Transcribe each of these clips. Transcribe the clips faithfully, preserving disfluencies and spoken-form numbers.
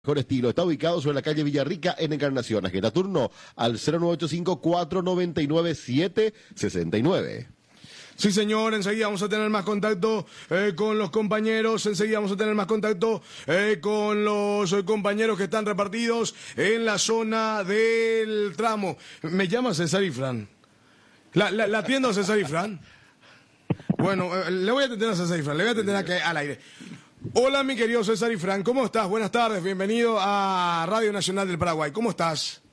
Mejor estilo. Está ubicado sobre la calle Villarrica en Encarnación. Agenda turno al cero nueve ocho cinco, cuatro nueve nueve, siete seis nueve. Sí, señor, enseguida vamos a tener más contacto eh, con los compañeros, enseguida vamos a tener más contacto eh, con los eh, compañeros que están repartidos en la zona del tramo. ¿Me llama César Ifrán? ¿La, la, la atiendo a César Ifrán? Bueno, eh, le voy a atender a César Ifrán, le voy a atender aquí al aire. Hola, mi querido César Ifrán, ¿cómo estás? Buenas tardes, bienvenido a Radio Nacional del Paraguay. ¿Cómo estás?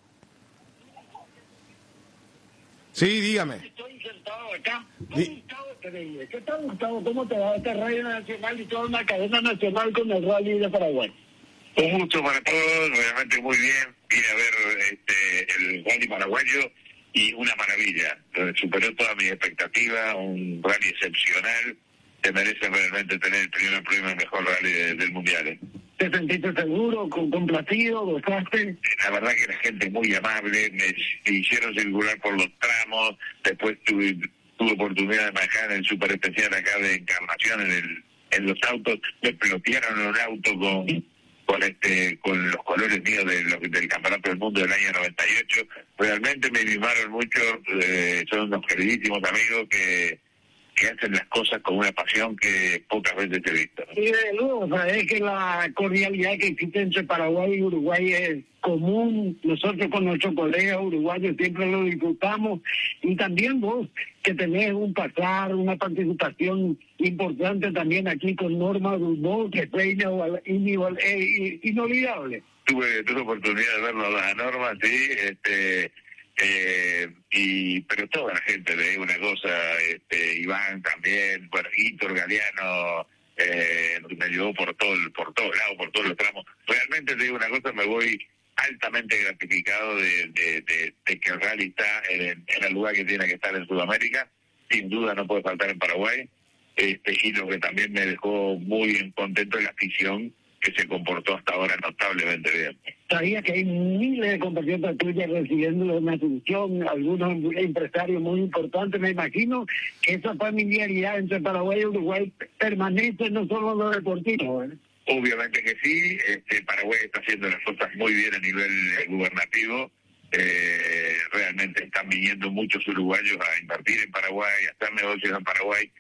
Sí, dígame. Estoy sentado acá. Gustavo Treyes. ¿Qué tal, Gustavo? ¿Cómo te va esta Radio Nacional y toda una cadena nacional con el Rally de Paraguay? Un gusto para todos, realmente muy bien. Vine a ver este, el Rally paraguayo y una maravilla. Superó todas mis expectativas, un rally excepcional. Te merece realmente tener el primer premio, el mejor rally de, del mundial. ¿eh? ¿Te sentiste seguro, con, complacido, gozaste? La verdad que la gente muy amable, me, me hicieron circular por los tramos, después tuve, tuve oportunidad de manejar en el super especial acá de Encarnación en el en los autos, me pelotearon en un auto con con este con los colores míos de lo, del Campeonato del Mundo del año noventa y ocho, realmente me mimaron mucho, eh, son unos queridísimos amigos que que hacen las cosas con una pasión que pocas veces he visto. Y de luego, sabes que la cordialidad que existe entre Paraguay y Uruguay es común. Nosotros con nuestros colegas uruguayos siempre lo disfrutamos. Y también vos, que tenés un pasar, una participación importante también aquí con Norma Dubó, que fue inigual, inigual, eh, inolvidable. Tuve, tuve oportunidad de verlo a Norma, sí, este... Eh, y pero toda la gente ve una cosa, este, Iván también, bueno, Hitor Galeano eh, me ayudó por todo el, por todos lados, por todos los tramos. Realmente te digo una cosa, me voy altamente gratificado de, de, de, de que el rally está en el, en el lugar que tiene que estar en Sudamérica. Sin duda no puede faltar en Paraguay. Este, y lo que también me dejó muy contento es la afición, que se comportó hasta ahora notablemente bien. Sabía que hay miles de compatriotas tuyas recibiendo una atención, algunos empresarios muy importantes. Me imagino que esa familiaridad entre Paraguay y Uruguay permanece, no solo en lo deportivo, ¿eh? Obviamente que sí. Este, Paraguay está haciendo las cosas muy bien a nivel eh, gubernativo. Eh, realmente están viniendo muchos uruguayos a invertir en Paraguay, a hacer negocios en Paraguay.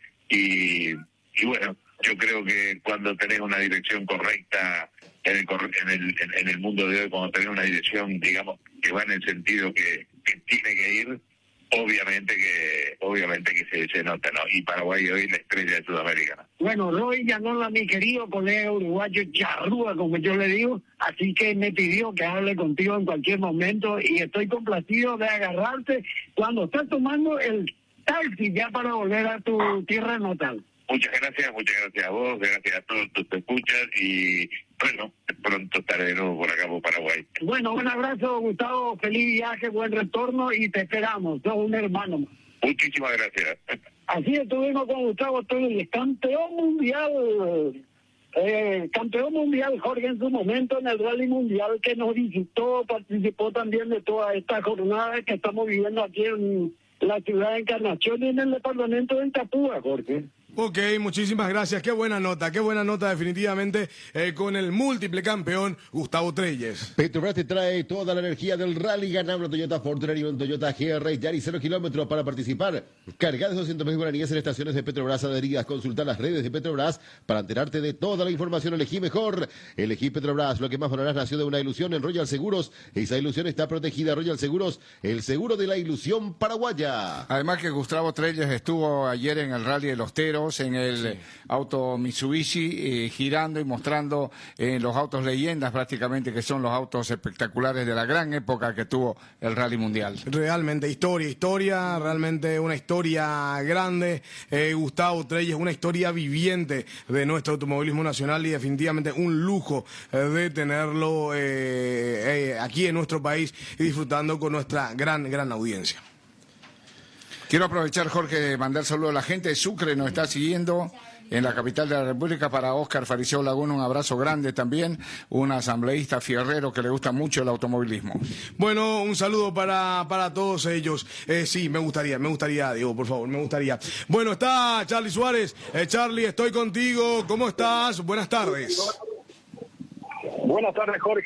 Y, y bueno, yo creo que cuando tenés una dirección correcta en el, en el en el mundo de hoy, cuando tenés una dirección, digamos, que va en el sentido que, que tiene que ir, obviamente que obviamente que se, se nota, ¿no? Y Paraguay hoy es la estrella de Sudamérica. Bueno, Roy Llanola, mi querido colega uruguayo, charrúa, como yo le digo, así que me pidió que hable contigo en cualquier momento y estoy complacido de agarrarte cuando estás tomando el taxi ya para volver a tu tierra natal. Muchas gracias, muchas gracias a vos, gracias a todos tus escuchas y bueno, pronto estaré de nuevo por acá por Paraguay. Bueno, un abrazo, Gustavo, feliz viaje, buen retorno y te esperamos, sos un hermano. Muchísimas gracias. Así estuvimos con Gustavo Treyes, campeón mundial, eh, campeón mundial Jorge en su momento en el Rally Mundial que nos visitó, participó también de toda esta jornada que estamos viviendo aquí en la ciudad de Encarnación y en el departamento de Itapúa, Jorge. Ok, muchísimas gracias. Qué buena nota, qué buena nota definitivamente eh, con el múltiple campeón Gustavo Treyes. Petrobras te trae toda la energía del rally. Gana una Toyota Fortuner y un Toyota G R Yaris cero kilómetros para participar. Carga de doscientos mil guaraníes en estaciones de Petrobras adheridas. Consulta las redes de Petrobras para enterarte de toda la información. Elegí mejor. Elegí Petrobras. Lo que más valorarás nació de una ilusión en Royal Seguros. Esa ilusión está protegida. Royal Seguros, el seguro de la ilusión paraguaya. Además que Gustavo Treyes estuvo ayer en el Rally de los Teros, en el sí. auto Mitsubishi, eh, girando y mostrando eh, los autos leyendas prácticamente, que son los autos espectaculares de la gran época que tuvo el Rally Mundial. Realmente historia, historia, realmente una historia grande. Eh, Gustavo Treyes, una historia viviente de nuestro automovilismo nacional y definitivamente un lujo eh, de tenerlo eh, eh, aquí en nuestro país y disfrutando con nuestra gran, gran audiencia. Quiero aprovechar, Jorge, de mandar saludos a la gente de Sucre, nos está siguiendo en la capital de la República. Para Óscar Fariseo Laguna, un abrazo grande también, un asambleísta fierrero que le gusta mucho el automovilismo. Bueno, un saludo para, para todos ellos. Eh, sí, me gustaría, me gustaría, Diego, por favor, me gustaría. Bueno, está Charlie Suárez. Eh, Charlie, estoy contigo. ¿Cómo estás? Buenas tardes. Buenas tardes, Jorge.